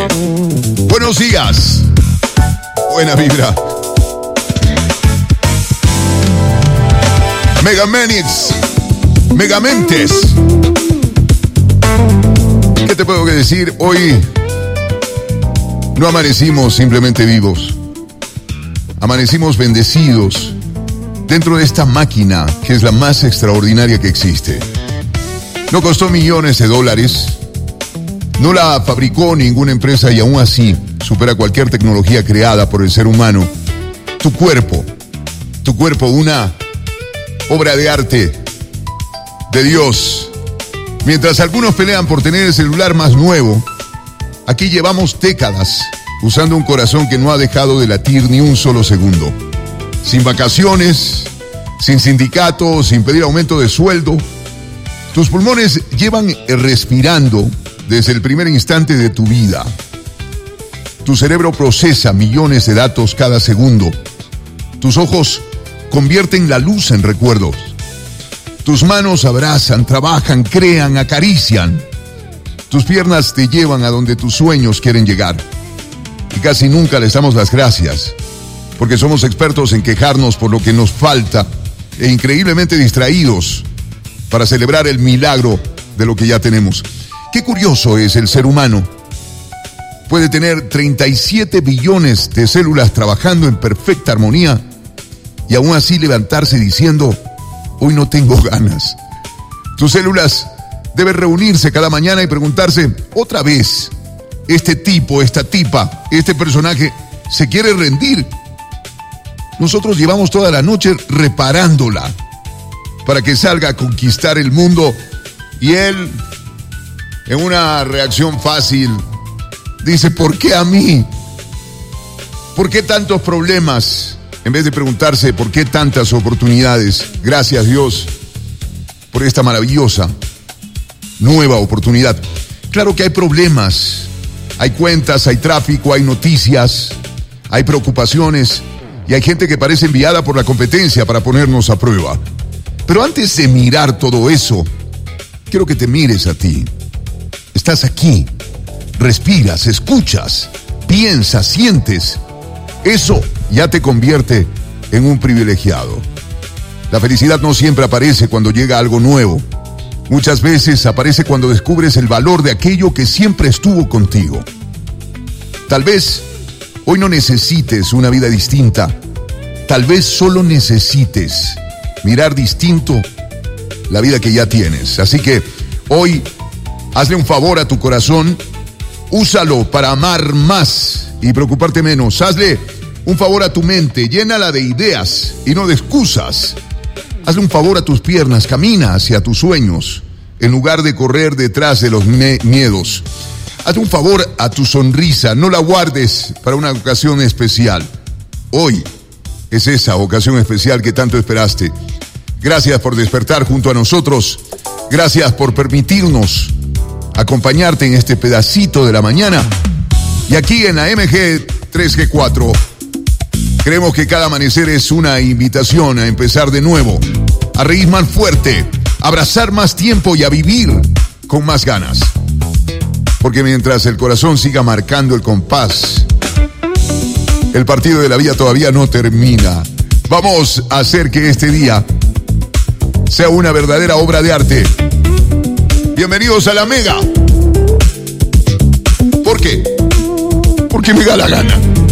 Buenos días. Buena vibra. Megamanics. Megamentes. ¿Qué te puedo decir? Hoy no amanecimos simplemente vivos. Amanecimos bendecidos dentro de esta máquina que es la más extraordinaria que existe. No costó millones de dólares. No la fabricó ninguna empresa y aún así supera cualquier tecnología creada por el ser humano. Tu cuerpo, una obra de arte de Dios. Mientras algunos pelean por tener el celular más nuevo, aquí llevamos décadas usando un corazón que no ha dejado de latir ni un solo segundo. Sin vacaciones, sin sindicato, sin pedir aumento de sueldo. Tus pulmones llevan respirando desde el primer instante de tu vida. Tu cerebro procesa millones de datos cada segundo. Tus ojos convierten la luz en recuerdos. Tus manos abrazan, trabajan, crean, acarician. Tus piernas te llevan a donde tus sueños quieren llegar. Y casi nunca les damos las gracias, porque somos expertos en quejarnos por lo que nos falta e increíblemente distraídos para celebrar el milagro de lo que ya tenemos. Qué curioso es el ser humano. Puede tener 37 billones de células trabajando en perfecta armonía y aún así levantarse diciendo, hoy no tengo ganas. Tus células deben reunirse cada mañana y preguntarse, otra vez, este tipo, esta tipa, este personaje se quiere rendir. Nosotros llevamos toda la noche reparándola para que salga a conquistar el mundo y él, en una reacción fácil, dice, ¿por qué a mí? ¿Por qué tantos problemas? En vez de preguntarse, ¿por qué tantas oportunidades? Gracias, Dios, por esta maravillosa nueva oportunidad. Claro que hay problemas, hay cuentas, hay tráfico, hay noticias, hay preocupaciones y hay gente que parece enviada por la competencia para ponernos a prueba. Pero antes de mirar todo eso, quiero que te mires a ti. Estás aquí, respiras, escuchas, piensas, sientes. Eso ya te convierte en un privilegiado. La felicidad no siempre aparece cuando llega algo nuevo. Muchas veces aparece cuando descubres el valor de aquello que siempre estuvo contigo. Tal vez hoy no necesites una vida distinta. Tal vez solo necesites mirar distinto la vida que ya tienes. Así que hoy hazle un favor a tu corazón, úsalo para amar más y preocuparte menos. Hazle un favor a tu mente, llénala de ideas y no de excusas. Hazle un favor a tus piernas, camina hacia tus sueños en lugar de correr detrás de los miedos. Hazle un favor a tu sonrisa, no la guardes para una ocasión especial. Hoy es esa ocasión especial que tanto esperaste. Gracias por despertar junto a nosotros. Gracias por permitirnos acompañarte en este pedacito de la mañana. Y aquí en la MG 3G4 creemos que cada amanecer es una invitación a empezar de nuevo, a reír más fuerte, a abrazar más tiempo y a vivir con más ganas. Porque mientras el corazón siga marcando el compás, el partido de la vida todavía no termina. Vamos a hacer que este día sea una verdadera obra de arte. Bienvenidos a la Mega. ¿Por qué? Porque me da la gana.